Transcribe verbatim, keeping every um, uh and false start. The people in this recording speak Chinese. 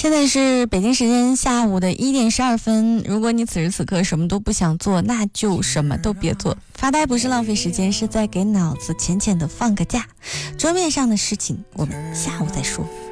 现在是北京时间下午的一点十二分。如果你此时此刻什么都不想做，那就什么都别做。发呆不是浪费时间，是在给脑子浅浅的放个假。桌面上的事情我们下午再说。